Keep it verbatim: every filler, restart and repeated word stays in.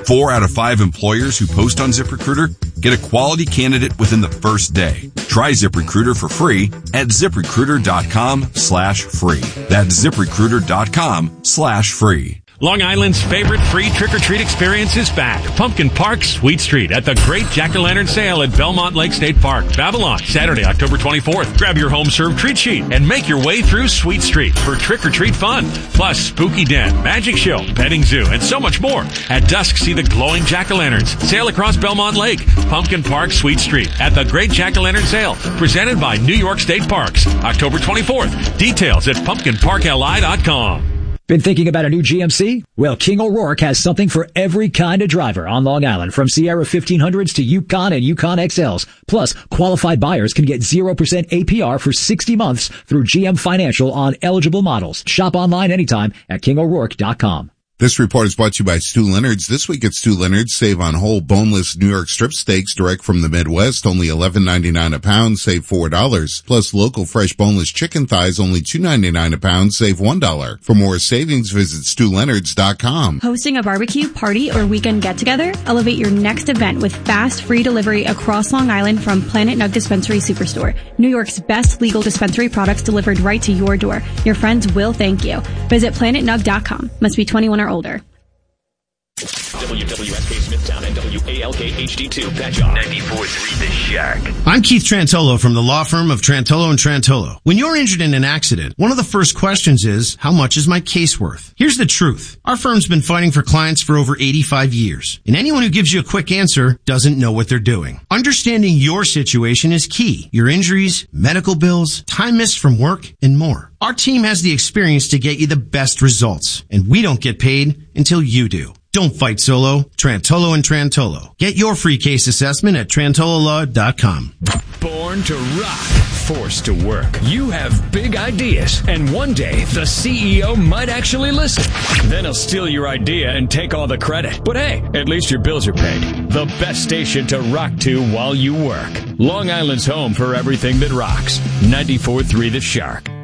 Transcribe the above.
Four out of five employers who post on ZipRecruiter get a quality candidate within the first day. Try ZipRecruiter for free at ZipRecruiter.com slash free. That's ZipRecruiter.com slash free. Long Island's favorite free trick-or-treat experience is back. Pumpkin Park, Sweet Street at the Great Jack-O-Lantern Sale at Belmont Lake State Park, Babylon, Saturday, October twenty-fourth. Grab your home-served treat sheet and make your way through Sweet Street for trick-or-treat fun. Plus, Spooky Den, Magic Show, Petting Zoo, and so much more. At dusk, see the glowing Jack-O-Lanterns. Sail across Belmont Lake. Pumpkin Park, Sweet Street at the Great Jack-O-Lantern Sale, presented by New York State Parks, October twenty-fourth. Details at pumpkin park l i dot com. Been thinking about a new G M C? Well, King O'Rourke has something for every kind of driver on Long Island, from Sierra fifteen hundreds to Yukon and Yukon X Ls. Plus, qualified buyers can get zero percent A P R for sixty months through G M Financial on eligible models. Shop online anytime at king o'rourke dot com. This report is brought to you by Stu Leonard's. This week at Stu Leonard's, save on whole boneless New York strip steaks direct from the Midwest, only eleven ninety-nine a pound, save four dollars. Plus local fresh boneless chicken thighs, only two ninety-nine a pound, save one dollar. For more savings, visit stu leonards dot com. Hosting a barbecue, party, or weekend get-together? Elevate your next event with fast, free delivery across Long Island from Planet Nug Dispensary Superstore. New York's best legal dispensary products delivered right to your door. Your friends will thank you. Visit planet nug dot com. Must be twenty-one or older. W W S K Smithtown and W A L K H D two Patchogue. ninety-four point three The Shack. I'm Keith Trantolo from the law firm of Trantolo and Trantolo. When you're injured in an accident, one of the first questions is, how much is my case worth? Here's the truth. Our firm's been fighting for clients for over eighty-five years, and anyone who gives you a quick answer doesn't know what they're doing. Understanding your situation is key. Your injuries, medical bills, time missed from work, and more. Our team has the experience to get you the best results, and we don't get paid until you do. Don't fight solo. Trantolo and Trantolo. Get your free case assessment at trantolo law dot com. Born to rock, forced to work. You have big ideas, and one day the C E O might actually listen. Then he'll steal your idea and take all the credit. But hey, at least your bills are paid. The best station to rock to while you work. Long Island's home for everything that rocks. ninety-four point three The Shark.